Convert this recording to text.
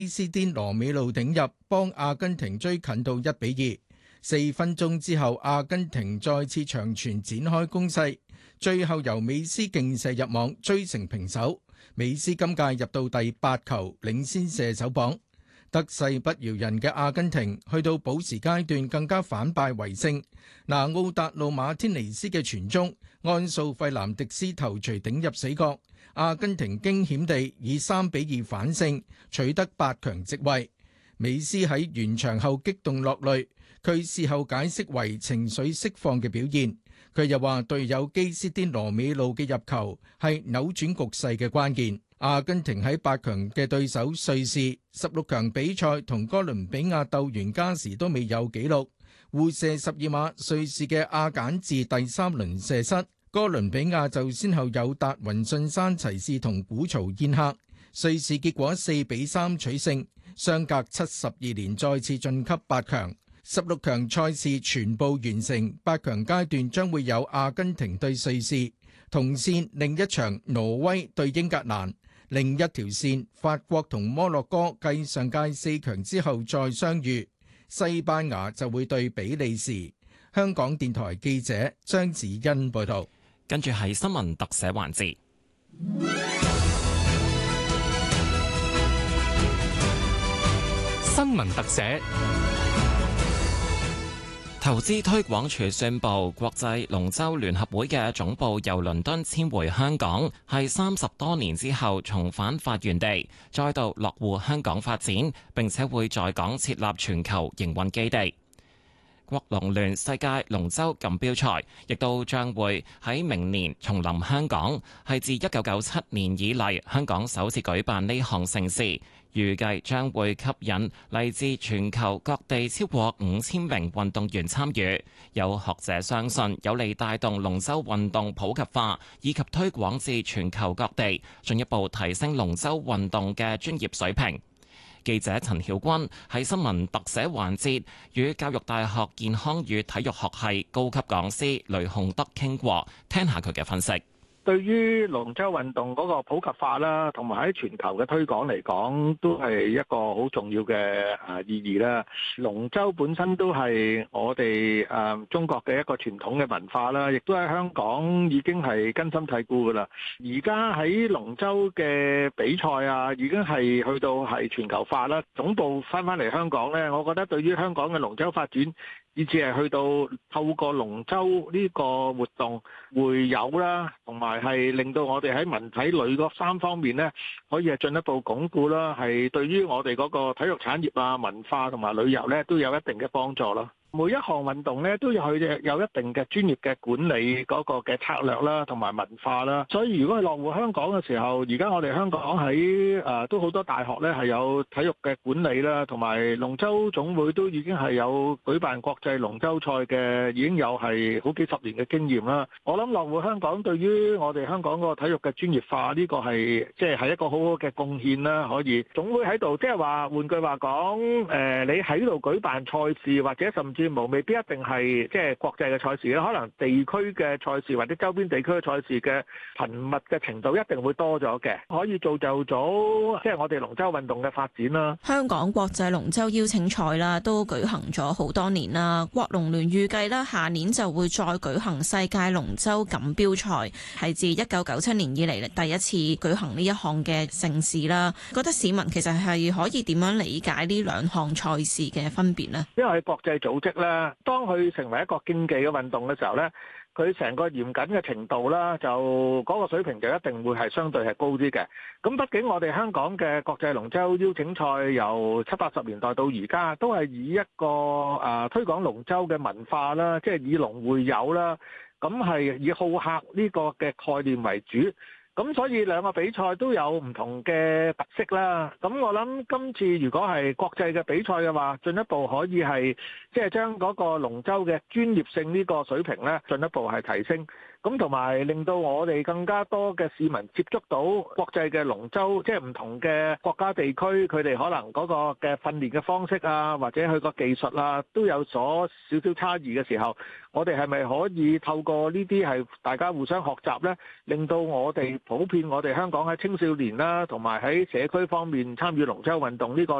斯甸羅美路頂入，幫阿根廷追近到1-2。4分鐘之後，阿根廷再次長傳展開攻勢，最後由美斯勁射入網，追成平手。美斯今屆入到第8球，領先射手榜。得勢不饒人嘅阿根廷去到補時階段更加反敗為勝。嗱，奧達路馬天尼斯嘅傳中，安素費南迪斯頭槌頂入死角。阿根廷驚險地以3-2反勝，取得8強席位。美斯喺完場後激動落淚，佢事後解釋為情緒釋放嘅表現。佢又話隊友基斯甸羅美路嘅入球係扭轉局勢嘅關鍵。阿根廷喺8強嘅對手瑞士16強比賽同哥倫比亞鬥完加時都未有紀錄，互射12碼，瑞士嘅阿簡治第3輪射失，哥倫比亞就先後有達雲遜山齊士同古曹宴客，瑞士結果4-3取勝，相隔72年再次晉級8強。16強賽事全部完成，8強階段將會有阿根廷對瑞士，同線另一場挪威對英格蘭。另一條線，法國同摩洛哥繼上屆4強之後再相遇，西班牙就會對比利時。香港電台記者張子欣報道。 跟住係新聞特寫環節。 新聞特寫。 投資推廣署宣布，國際龍舟聯合會嘅總部由倫敦遷回香港，係30多年之後重返發源地，再度落戶香港發展，並且會在港設立全球營運基地。國龍聯世界龍舟錦標賽亦都將會喺明年重臨香港，係自1997年以嚟香港首次舉辦呢項盛事，預計將會吸引嚟自全球各地超過5000名運動員參與。有學者相信有利帶動龍舟運動普及化，以及推廣至全球各地，進一步提升龍舟運動嘅專業水平。記者陳曉君喺新聞特寫環節與教育大學健康與體育學系高級講師雷洪德傾過，聽下佢嘅分析。 對於龍舟運動嗰個普及化啦，同埋喺全球嘅推廣嚟講，都係一個好重要嘅意義啦。龍舟本身都係我哋中國嘅一個傳統嘅文化啦，亦都喺香港已經係根深蒂固噶啦。而家喺龍舟嘅比賽啊，已經係去到係全球化啦。總部翻嚟香港呢，我覺得對於香港嘅龍舟發展，以至係去到透過龍舟呢個活動會友啦，同埋係令到我哋喺文體旅嗰3方面呢，可以係進一步鞏固啦，係對於我哋嗰個體育產業啊、文化同埋旅遊呢，都有一定嘅幫助咯。每一項運動咧都有佢有一定嘅專業嘅管理嗰個嘅策略啦，同埋文化啦。所以如果係落戶香港嘅時候，而家我哋香港喺都好多大學咧係有體育嘅管理啦，同埋龍舟總會都已經係有舉辦國際龍舟賽嘅，已經有係好幾十年嘅經驗啦。我諗落戶香港對於我哋香港個體育嘅專業化呢個係即係一個好好嘅貢獻啦。可以總會喺度，即係話換句話講，你喺度舉辦賽事或者甚至未必一定係即係國際嘅賽事咧，可能地區嘅賽事或者周邊地區嘅賽事嘅頻密嘅程度一定會多咗嘅，可以造就咗即係我哋龍舟運動嘅發展啦。 香港國際龍舟邀請賽啦，都舉行咗好多年啦。國龍聯預計啦，下年就會再舉行世界龍舟錦標賽，係自1997年以嚟第一次舉行呢一項嘅盛事啦。覺得市民其實係可以點樣理解呢兩項賽事嘅分別呢？ 因為係國際組織咧，當佢成為一個競技嘅運動嘅時候咧，佢成個嚴謹嘅程度啦，就嗰個水平就一定會係相對係高啲嘅。咁畢竟我哋香港嘅國際龍舟邀請賽由70、80年代到而家，都係以一個推廣龍舟嘅文化啦，即係以龍會友啦，咁係以好客呢個嘅概念為主。咁所以兩個比賽都有唔同嘅特色啦。咁我諗今次如果係國際嘅比賽嘅話，進一步可以係即係將嗰個龍舟嘅專業性呢個水平咧，進一步係提升。咁同埋令到我哋更加多嘅市民接觸到國際嘅龍舟，即係唔同嘅國家地區，佢哋可能嗰個嘅訓練嘅方式啊，或者佢個技術啊，都有所少少差異嘅時候，我哋係咪可以透過呢啲係大家互相學習呢？令到我哋普遍我哋香港喺青少年啦，同埋喺社區方面參與龍舟運動呢個